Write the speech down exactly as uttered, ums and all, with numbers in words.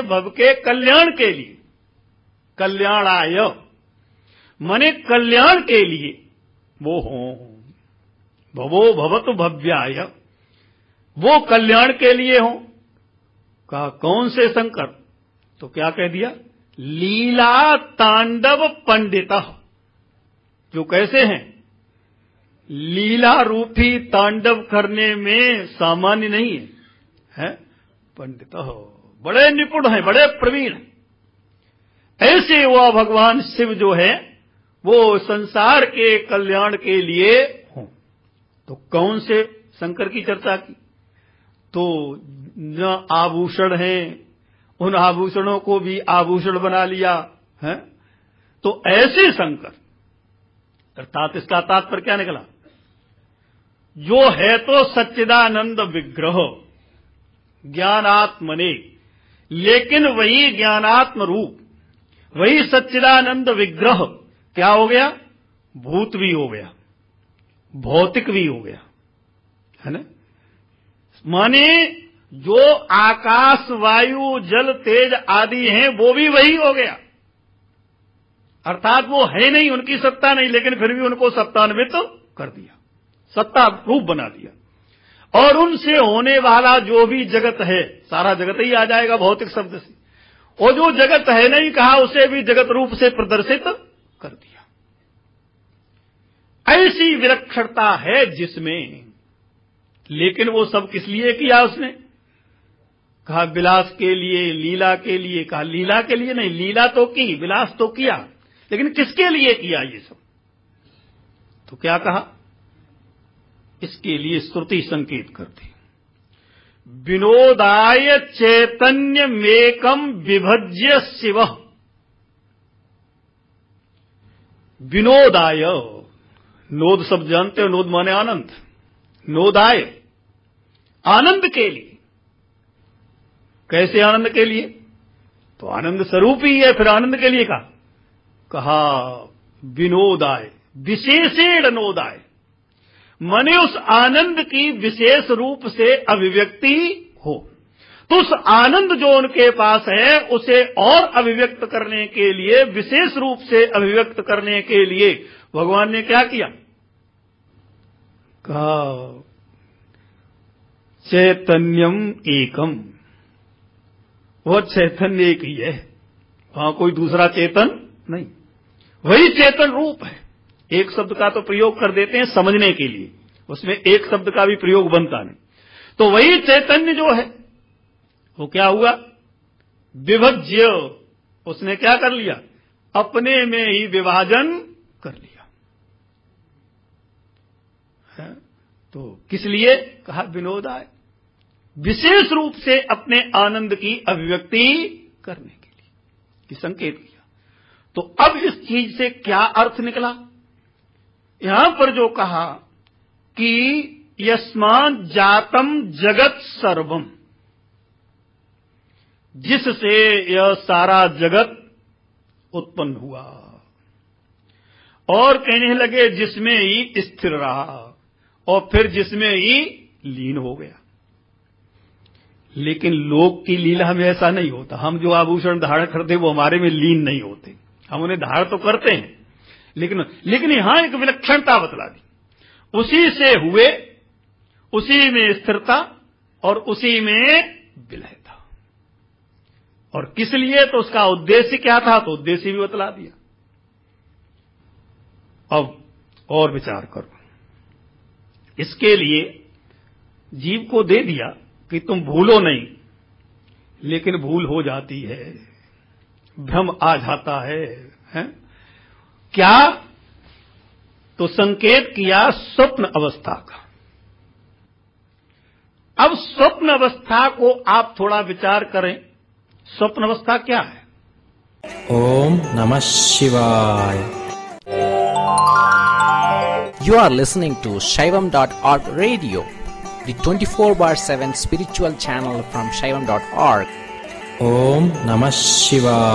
के भव के कल्याण के लिए, कल्याणाय माने कल्याण के लिए वो हों, भवो भवतु भव्याय, वो कल्याण के लिए हों। कहा कौन से शंकर? तो क्या कह दिया? लीला तांडव पंडितः, जो कैसे हैं? लीला रूपी तांडव करने में सामान्य नहीं है, है? पंडितः, बड़े निपुण हैं, बड़े प्रवीण हैं। ऐसे वह भगवान शिव जो है वो संसार के कल्याण के लिए हों। तो कौन से शंकर की चर्चा की? तो न आभूषण हैं, उन आभूषणों को भी आभूषण बना लिया है। तो ऐसे शंकर, अर्थात इसका तात्पर्य क्या निकला? जो है तो सच्चिदानंद विग्रह ज्ञानात्मने, लेकिन वही ज्ञानात्म रूप, वही सच्चिदानंद विग्रह क्या हो गया? भूत भी हो गया, भौतिक भी हो गया, है ना? माने जो आकाश, वायु, जल, तेज आदि हैं वो भी वही हो गया। अर्थात वो है नहीं, उनकी सत्ता नहीं, लेकिन फिर भी उनको सत्तान्वित कर दिया, सत्ता रूप बना दिया। और उनसे होने वाला जो भी जगत है, सारा जगत ही आ जाएगा भौतिक शब्द से। वो जो जगत है नहीं कहा, उसे भी जगत रूप से प्रदर्शित कर दिया। ऐसी विलक्षणता है जिसमें, लेकिन वो सब किस लिए किया उसने? कहा विलास के लिए, लीला के लिए। कहा लीला के लिए नहीं, लीला तो की, विलास तो किया, लेकिन किसके लिए किया ये सब? तो क्या कहा? इसके लिए श्रुति संकेत करती, विनोदाय चैतन्य मेकम विभज्य शिव। विनोदाय, नोद शब्द जानते हो, नोद माने आनंद। नोदाय, आनंद के लिए। कैसे आनंद के लिए? तो आनंद स्वरूप ही है, फिर आनंद के लिए कहा कहा विनोदाय, विशेषेण नोदाय, माने उस आनंद की विशेष रूप से अभिव्यक्ति हो। तो उस आनंद जो उनके पास है उसे और अभिव्यक्त करने के लिए, विशेष रूप से अभिव्यक्त करने के लिए भगवान ने क्या किया? कहा चैतन्यम एकम, वह चैतन्य एक ही है, वहां कोई दूसरा चेतन नहीं, वही चेतन रूप है। एक शब्द का तो प्रयोग कर देते हैं समझने के लिए, उसमें एक शब्द का भी प्रयोग बनता नहीं। तो वही चैतन्य जो है वो क्या हुआ? विभज्य, उसने क्या कर लिया? अपने में ही विभाजन कर लिया है। तो किस लिए? कहा विनोदाय, विशेष रूप से अपने आनंद की अभिव्यक्ति करने के लिए कि संकेत किया। तो अब इस चीज से क्या अर्थ निकला? यहां पर जो कहा कि यस्मात् जातम जगत सर्वम, जिससे यह सारा जगत उत्पन्न हुआ, और कहने लगे जिसमें ही स्थिर रहा और फिर जिसमें ही लीन हो गया। लेकिन लोक की लीला में ऐसा नहीं होता। हम जो आभूषण धारण करते वो हमारे में लीन नहीं होते, हम उन्हें धारण तो करते हैं, लेकिन लेकिन यहां एक विलक्षणता बतला दी, उसी से हुए, उसी में स्थिरता और उसी में विलय था। और किस लिए? तो उसका उद्देश्य क्या था? तो उद्देश्य भी बतला दिया। अब और विचार करो, इसके लिए जीव को दे दिया कि तुम भूलो नहीं, लेकिन भूल हो जाती है, भ्रम आ जाता है, है? क्या? तो संकेत किया स्वप्न अवस्था का। अब स्वप्न अवस्था को आप थोड़ा विचार करें, स्वप्न अवस्था क्या है? ओम नमः शिवाय। You are listening to Shaivam dot org radio, the twenty-four bar seven spiritual channel from Shaivam dot org. Om Namah Shivaya.